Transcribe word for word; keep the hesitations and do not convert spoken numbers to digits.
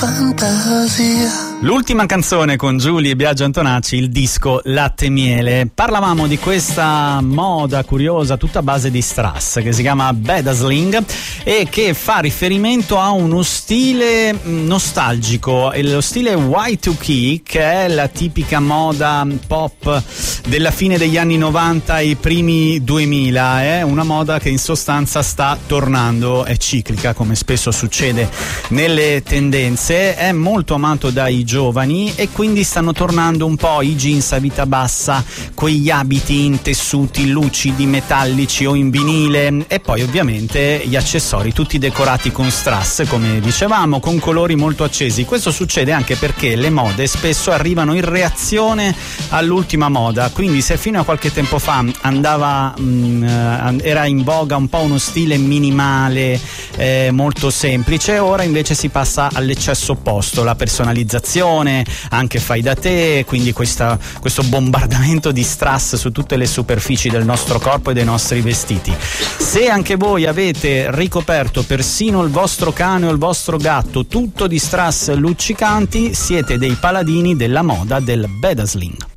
fantasia. L'ultima canzone con Giulia e Biagio Antonacci, il disco Latte e Miele. Parlavamo di questa moda curiosa tutta a base di strass che si chiama bedazzling e che fa riferimento a uno stile nostalgico, lo stile Y due K, che è la tipica moda pop della fine degli anni novanta e i primi duemila. È una moda che in sostanza sta tornando, è ciclica come spesso succede nelle tendenze, è molto amato dai giovani e quindi stanno tornando un po' i jeans a vita bassa, quegli abiti in tessuti lucidi, metallici o in vinile, e poi ovviamente gli accessori tutti decorati con strass, come dicevamo, con colori molto accesi. Questo succede anche perché le mode spesso arrivano in reazione all'ultima moda, quindi se fino a qualche tempo fa andava mh, era in voga un po' uno stile minimale, eh, molto semplice, ora invece si passa all'eccesso opposto, la personalizzazione, anche fai da te, quindi questa, questo bombardamento di strass su tutte le superfici del nostro corpo e dei nostri vestiti. Se anche voi avete ricoperto persino il vostro cane o il vostro gatto tutto di strass luccicanti, siete dei paladini della moda del bedazzling.